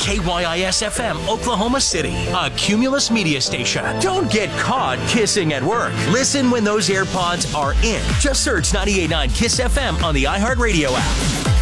KYIS-FM, Oklahoma City, a Cumulus media station. Don't get caught kissing at work. Listen when those AirPods are in. Just search 98.9 KISS FM on the iHeartRadio app.